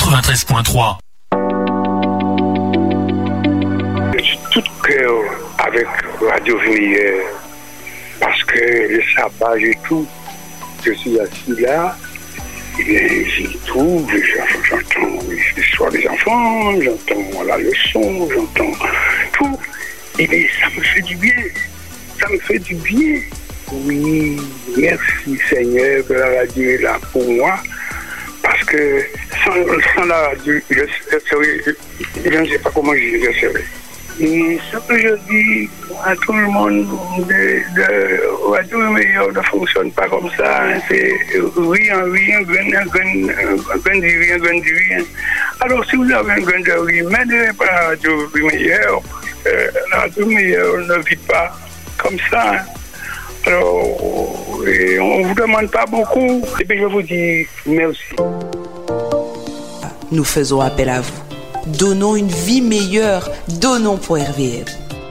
93.3. Tout cœur avec Radio Vinière parce que le sabbat et tout, je suis assis là, et j'y trouve, j'entends l'histoire des enfants, j'entends la leçon, j'entends tout, et bien ça me fait du bien, ça me fait du bien. Oui, merci Seigneur que la radio est là pour moi, parce que sans la radio, je ne sais pas comment je serais. Et ce que je dis à tout le monde, Radio Meilleur ne fonctionne pas comme ça. Hein, c'est rien, rien. Alors si vous avez un grain de riz, mettez pas la Radio Meilleur. La Radio Meilleur ne vit pas comme ça. Hein. Alors, on ne vous demande pas beaucoup. Et puis je vous dis merci. Nous faisons appel à vous. Donnons une vie meilleure. Donnons pour RVM.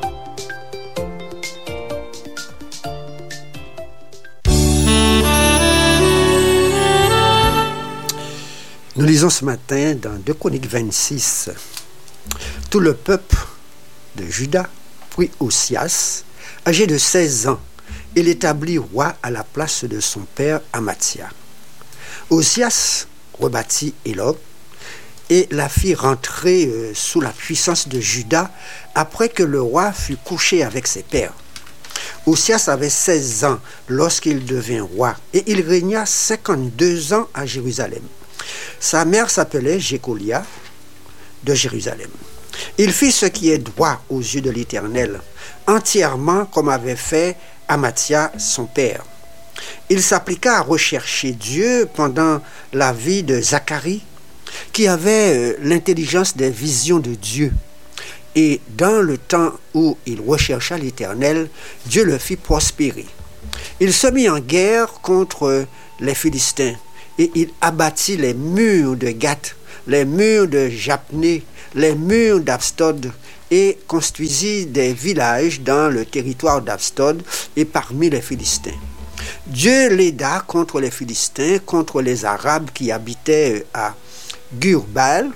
Nous lisons ce matin dans 2 Chroniques 26. Tout le peuple de Juda prit Osias, âgé de 16 ans, et l'établit roi à la place de son père Amathia. Osias rebâtit Élot et la fit rentrer sous la puissance de Juda après que le roi fut couché avec ses pères. Osias avait 16 ans lorsqu'il devint roi et il régna 52 ans à Jérusalem. Sa mère s'appelait Jécolia de Jérusalem. Il fit ce qui est droit aux yeux de l'Éternel, entièrement comme avait fait Amathia son père. Il s'appliqua à rechercher Dieu pendant la vie de Zacharie, qui avait l'intelligence des visions de Dieu. Et dans le temps où il rechercha l'Éternel, Dieu le fit prospérer. Il se mit en guerre contre les Philistins et il abattit les murs de Gath, les murs de Japné, les murs d'Abstod et construisit des villages dans le territoire d'Abstod et parmi les Philistins. Dieu l'aida contre les Philistins, contre les Arabes qui habitaient à Gurbaal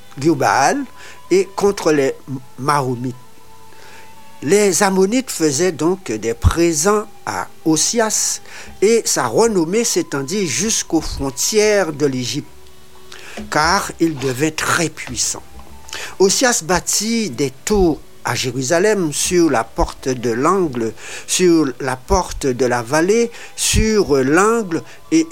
et contre les Maromites. Les Ammonites faisaient donc des présents à Osias et sa renommée s'étendit jusqu'aux frontières de l'Égypte, car il devint très puissant. Osias bâtit des tours à Jérusalem, sur la porte de l'angle, sur la porte de la vallée, sur l'angle et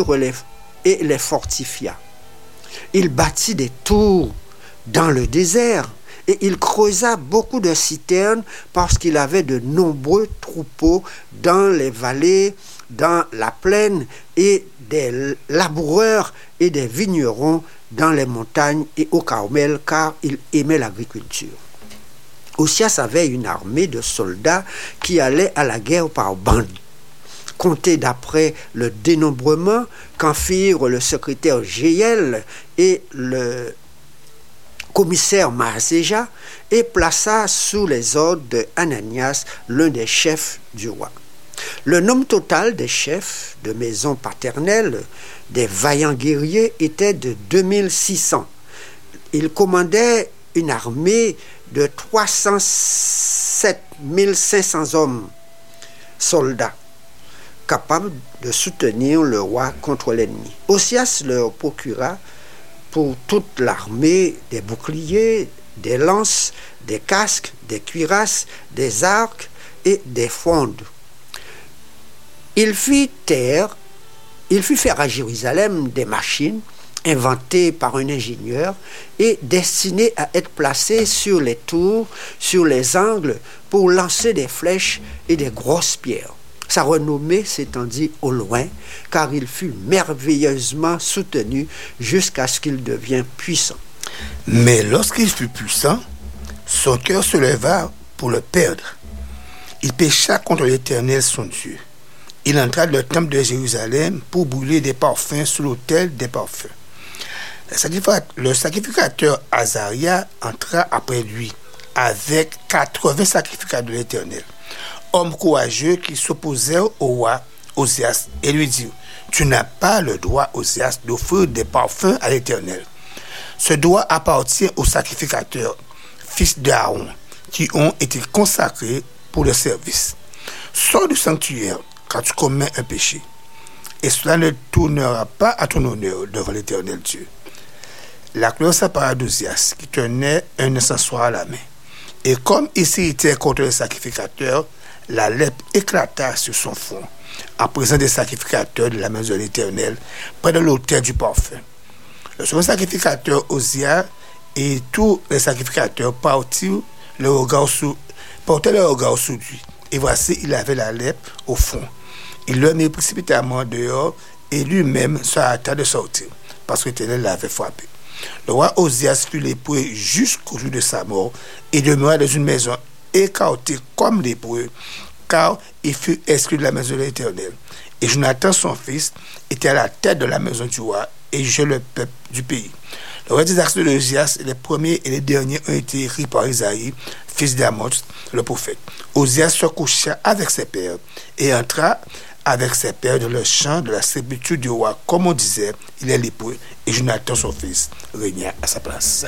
les fortifia. Il bâtit des tours dans le désert et il creusa beaucoup de citernes parce qu'il avait de nombreux troupeaux dans les vallées, dans la plaine et des laboureurs et des vignerons dans les montagnes et au Carmel car il aimait l'agriculture. Osias avait une armée de soldats qui allaient à la guerre par bandes. Compté d'après le dénombrement qu'en firent le secrétaire Jéhiel et le commissaire Maaséja, et plaça sous les ordres de Ananias, l'un des chefs du roi. Le nombre total des chefs de maison paternelle, des vaillants guerriers, était de 2600. Il commandait une armée de 307 500 hommes, soldats, capables de soutenir le roi contre l'ennemi. Osias leur procura pour toute l'armée des boucliers, des lances, des casques, des cuirasses, des arcs et des frondes. Il fit faire à Jérusalem des machines inventées par un ingénieur et destinées à être placées sur les tours, sur les angles, pour lancer des flèches et des grosses pierres. Sa renommée s'étendit au loin, car il fut merveilleusement soutenu jusqu'à ce qu'il devienne puissant. Mais lorsqu'il fut puissant, son cœur se leva pour le perdre. Il pécha contre l'Éternel son Dieu. Il entra dans le temple de Jérusalem pour brûler des parfums sous l'autel des parfums. Le sacrificateur Azaria entra après lui avec 80 sacrificateurs de l'Éternel, hommes courageux qui s'opposèrent au roi Osias et lui dirent: Tu n'as pas le droit, Osias, d'offrir des parfums à l'Éternel. Ce droit appartient aux sacrificateurs, fils d'Aaron, qui ont été consacrés pour le service. Sors du sanctuaire quand tu commets un péché, et cela ne tournera pas à ton honneur devant l'Éternel Dieu. La couleur s'appara d'Ozias, qui tenait un encensoir à la main. Et comme il s'irritait contre les sacrificateurs, la lèpre éclata sur son front, en présence des sacrificateurs de la maison de l'Éternel, près de l'autel du parfum. Le second sacrificateur, Ozias, et tous les sacrificateurs portaient le regard sur lui. Et voici, il avait la lèpre au fond. Il le mit précipitamment dehors, et lui-même se hâta de sortir, parce que l'Éternel l'avait frappé. Le roi Ozias fut lépreux jusqu'au jour de sa mort, et demeura dans une maison écartée comme lépreux, car il fut exclu de la maison de l'Éternel. Et Jonathan, son fils, était à la tête de la maison du roi, et jugeait le peuple du pays. Le reste des actes de Ozias, les premiers et les derniers, ont été écrits par Isaïe, fils d'Amos, le prophète. Ozias se coucha avec ses pères, et entra avec ses pères dans le champ de la sépulture du roi. Comme on disait, il est lépreux, et Jonathan, son fils, régna à sa place.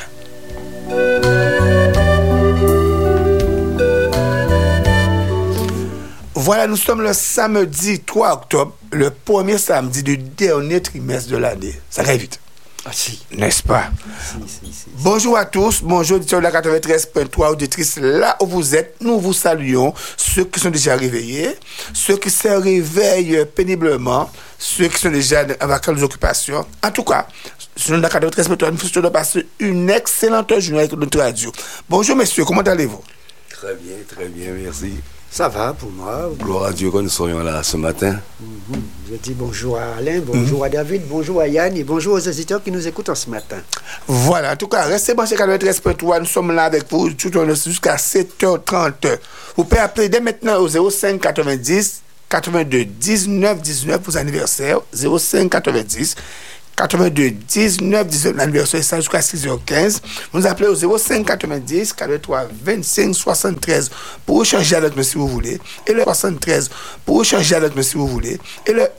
Voilà, nous sommes le samedi 3 octobre, le premier samedi du dernier trimestre de l'année. Ça va vite. Ah si. N'est-ce pas? Si. Bonjour à tous, bonjour auditeurs de la 93.3, auditrices, là où vous êtes, nous vous saluons, ceux qui sont déjà réveillés, ceux qui se réveillent péniblement, ceux qui sont déjà en vacances occupations. En tout cas, sur la 93.3, nous souhaitons de passer une excellente journée avec notre radio. Bonjour messieurs, comment allez-vous? Très bien, merci. Ça va pour moi. Gloire à Dieu que nous soyons là ce matin. Je dis bonjour à Alain, bonjour à David, bonjour à Yann et bonjour aux auditeurs qui nous écoutent ce matin. Voilà, en tout cas, restez branchés 93.3, nous sommes là avec vous tout au long jusqu'à 7h30. Vous pouvez appeler dès maintenant au 05 90 82 19 19 pour anniversaire, 05 90 82 19 19 l'anniversaire, ça jusqu'à 6h15. Vous appelez au 05 90 43 25 73 pour échanger avec nous si vous voulez. Et le 73 pour échanger avec nous si vous voulez. Et le